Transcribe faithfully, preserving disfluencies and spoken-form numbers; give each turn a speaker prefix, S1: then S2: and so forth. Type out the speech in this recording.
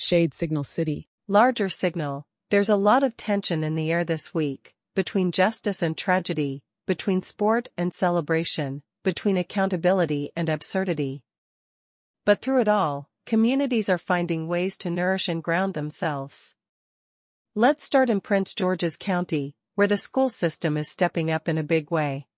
S1: Shade Signal City.
S2: Larger signal. There's a lot of tension in the air this week, between justice and tragedy, between sport and celebration, between accountability and absurdity. But through it all, communities are finding ways to nourish and ground themselves. Let's start in Prince George's County, where the school system is stepping up in a big way.